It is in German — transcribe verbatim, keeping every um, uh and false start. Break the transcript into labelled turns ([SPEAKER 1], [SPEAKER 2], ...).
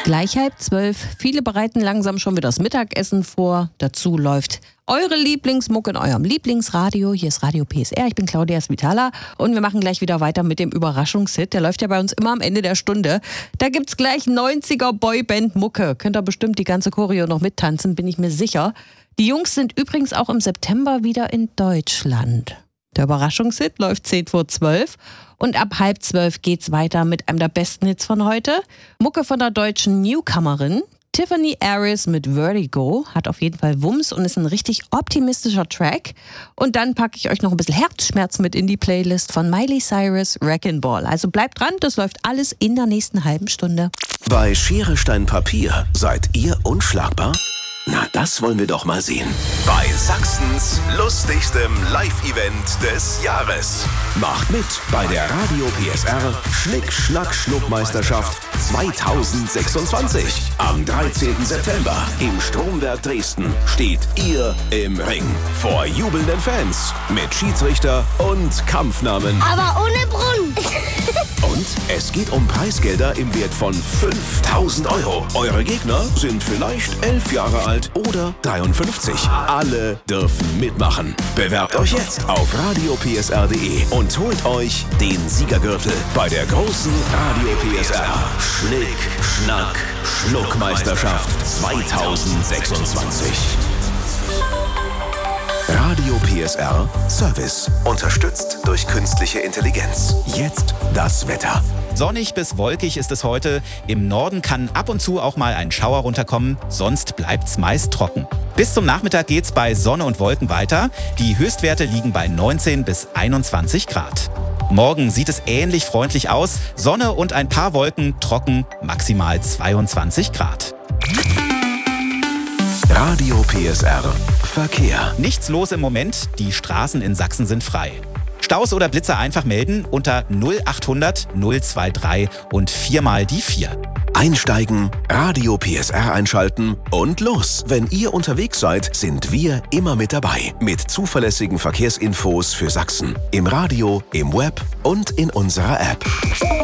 [SPEAKER 1] Gleich halb zwölf. Viele bereiten langsam schon wieder das Mittagessen vor. Dazu läuft eure Lieblingsmucke in eurem Lieblingsradio. Hier ist Radio P S R. Ich bin Claudia Svitala und wir machen gleich wieder weiter mit dem Überraschungshit. Der läuft ja bei uns immer am Ende der Stunde. Da gibt's gleich neunziger Boyband-Mucke. Könnt ihr bestimmt die ganze Choreo noch mittanzen, bin ich mir sicher. Die Jungs sind übrigens auch im September wieder in Deutschland. Der Überraschungshit läuft zehn vor zwölf und ab halb zwölf geht's weiter mit einem der besten Hits von heute. Mucke von der deutschen Newcomerin. Tiffany Aris mit Vertigo hat auf jeden Fall Wumms und ist ein richtig optimistischer Track. Und dann packe ich euch noch ein bisschen Herzschmerz mit in die Playlist von Miley Cyrus, Wrecking Ball. Also bleibt dran, das läuft alles in der nächsten halben Stunde.
[SPEAKER 2] Bei Schere, Stein, Papier seid ihr unschlagbar? Na, das wollen wir doch mal sehen. Bei Sachsens lustigstem Live-Event des Jahres. Macht mit bei der Radio P S R Schnick-Schnack-Schnuck-Meisterschaft zweitausendsechsundzwanzig. Am dreizehnten September im Stromberg Dresden steht ihr im Ring. Vor jubelnden Fans mit Schiedsrichter und Kampfnamen.
[SPEAKER 3] Aber ohne Brunnen.
[SPEAKER 2] Und es geht um Preisgelder im Wert von fünftausend Euro. Eure Gegner sind vielleicht elf Jahre alt oder dreiundfünfzig. Alle dürfen mitmachen. Bewerbt euch jetzt auf radio p s r punkt d e und holt euch den Siegergürtel bei der großen Radio P S R Schnick, Schnack, Schnuckmeisterschaft zweitausendsechsundzwanzig. Radio P S R Service. Unterstützt durch künstliche Intelligenz. Jetzt das Wetter.
[SPEAKER 4] Sonnig bis wolkig ist es heute. Im Norden kann ab und zu auch mal ein Schauer runterkommen, sonst bleibt's meist trocken. Bis zum Nachmittag geht's bei Sonne und Wolken weiter. Die Höchstwerte liegen bei neunzehn bis einundzwanzig Grad. Morgen sieht es ähnlich freundlich aus. Sonne und ein paar Wolken, trocken, maximal zweiundzwanzig Grad.
[SPEAKER 2] Radio P S R Verkehr.
[SPEAKER 4] Nichts los im Moment, die Straßen in Sachsen sind frei. Staus oder Blitzer einfach melden unter null achthundert null dreiundzwanzig und viermal die vier.
[SPEAKER 2] Einsteigen, Radio P S R einschalten und los. Wenn ihr unterwegs seid, sind wir immer mit dabei. Mit zuverlässigen Verkehrsinfos für Sachsen. Im Radio, im Web und in unserer App.